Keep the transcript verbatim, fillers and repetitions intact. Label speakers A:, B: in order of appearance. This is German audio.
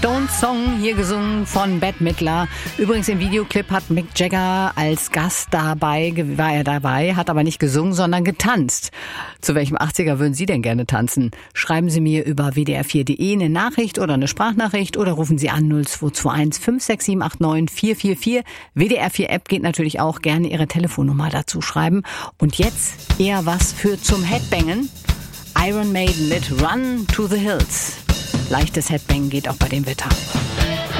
A: Don't Song, hier gesungen von Bette Midler. Übrigens im Videoclip hat Mick Jagger als Gast dabei, war er dabei, hat aber nicht gesungen, sondern getanzt. Zu welchem achtziger würden Sie denn gerne tanzen? Schreiben Sie mir über w d r vier punkt d e eine Nachricht oder eine Sprachnachricht oder rufen Sie an null zwei zwei eins fünf sechs sieben acht neun vier vier vier. W D R vier App geht natürlich auch, gerne Ihre Telefonnummer dazu schreiben. Und jetzt eher was für zum Headbangen. Iron Maiden mit Run to the Hills. Leichtes Headbang geht auch bei dem Wetter.